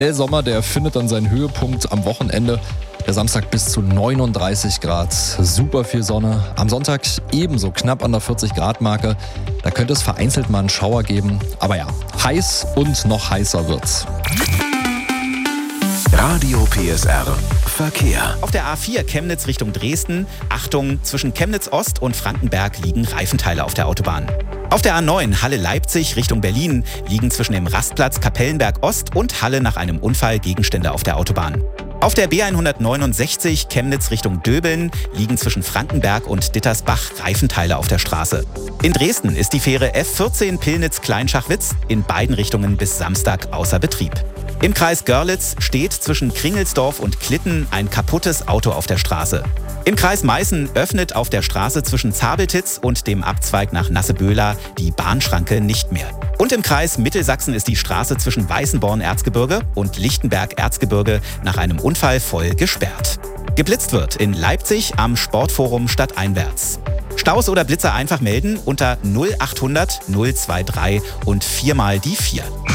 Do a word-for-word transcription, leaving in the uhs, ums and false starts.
Der Sommer, der findet dann seinen Höhepunkt am Wochenende. Der Samstag bis zu neununddreißig Grad, super viel Sonne. Am Sonntag ebenso knapp an der vierzig Grad Marke. Da könnte es vereinzelt mal einen Schauer geben. Aber ja, heiß und noch heißer wird's. Radio P S R Verkehr. Auf der A vier Chemnitz Richtung Dresden. Achtung, zwischen Chemnitz Ost und Frankenberg liegen Reifenteile auf der Autobahn. Auf der A neun Halle-Leipzig Richtung Berlin liegen zwischen dem Rastplatz Kapellenberg Ost und Halle nach einem Unfall Gegenstände auf der Autobahn. Auf der B hundertneunundsechzig Chemnitz Richtung Döbeln liegen zwischen Frankenberg und Dittersbach Reifenteile auf der Straße. In Dresden ist die Fähre F vierzehn Pillnitz-Kleinschachwitz in beiden Richtungen bis Samstag außer Betrieb. Im Kreis Görlitz steht zwischen Kringelsdorf und Klitten ein kaputtes Auto auf der Straße. Im Kreis Meißen öffnet auf der Straße zwischen Zabeltitz und dem Abzweig nach Nasseböhla die Bahnschranke nicht mehr. Und im Kreis Mittelsachsen ist die Straße zwischen Weißenborn-Erzgebirge und Lichtenberg-Erzgebirge nach einem Unfall voll gesperrt. Geblitzt wird in Leipzig am Sportforum stadteinwärts. Staus oder Blitzer einfach melden unter null achthundert null drei drei und viermal die vier.